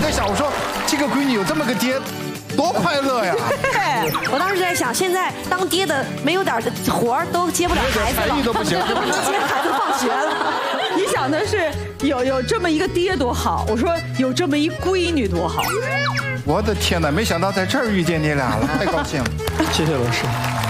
在想，我说这个闺女有这么个爹，多快乐呀！ 对，我当时在想，现在当爹的没有点活儿都接不了孩子了， 才艺都不行， 接孩子放学了。 你想的是有这么一个爹多好，我说有这么一闺女多好。 我的天哪，没想到在这儿遇见你俩了，太高兴了！ 谢谢老师。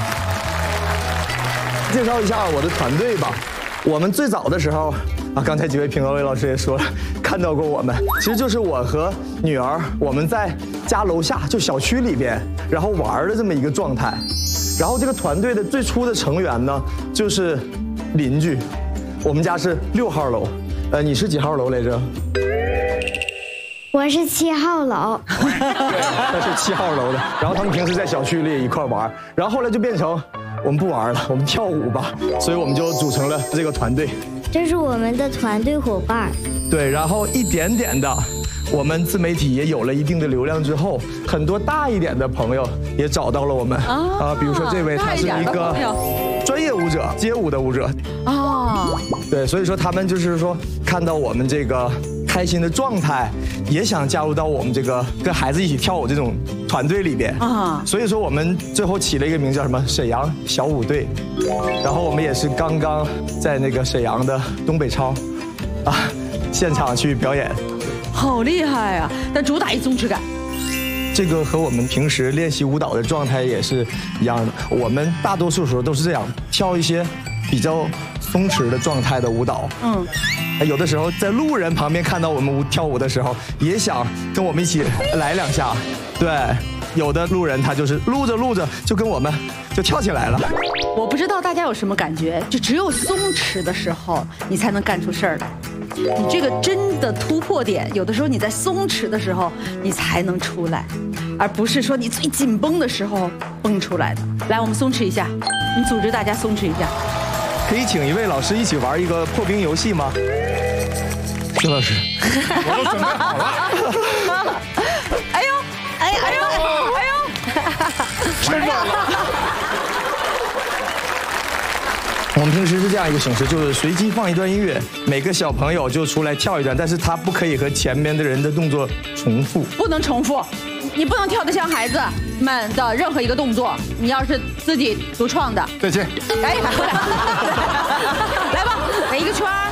介绍一下我的团队吧。我们最早的时候啊，刚才几位评委老师也说了，看到过我们，其实就是我和女儿，我们在家楼下就小区里边，然后玩的这么一个状态。然后这个团队的最初的成员呢，就是邻居。我们家是6号楼，你是几号楼来着？ 我是7号楼。 对，他是7号楼的。然后他们平时在小区里一块玩，然后后来就变成我们不玩了，我们跳舞吧，所以我们就组成了这个团队。 这是我们的团队伙伴。 对，然后一点点的，我们自媒体也有了一定的流量之后，很多大一点的朋友也找到了我们啊，比如说这位，他是一个专业舞者，街舞的舞者啊。对，所以说他们就是说看到我们这个开心的状态，也想加入到我们这个跟孩子一起跳舞这种团队里边啊。所以说我们最后起了一个名叫什么沈阳小舞队，然后我们也是刚刚在那个沈阳的东北超啊现场去表演， 好厉害啊！但主打一松弛感。 这个和我们平时练习舞蹈的状态也是一样的，我们大多数时候都是这样跳一些比较松弛的状态的舞蹈。有的时候在路人旁边看到我们跳舞的时候，也想跟我们一起来2下。对，有的路人他就是录着录着就跟我们就跳起来了。 我不知道大家有什么感觉，就只有松弛的时候，你才能干出事儿来。你这个真的突破点，有的时候你在松弛的时候，你才能出来，而不是说你最紧绷的时候蹦出来的。来，我们松弛一下，你组织大家松弛一下。 可以请一位老师一起玩一个破冰游戏吗？徐老师， 我都准备好了。 哎呦，哎呦， 真热了。 我们平时是这样一个形式，就是随机放一段音乐，每个小朋友就出来跳一段，但是他不可以和前面的人的动作重复， 不能重复，你不能跳得像孩子们的任何一个动作。你要是自己独创的， 再见。 哎，来吧，围一个圈儿。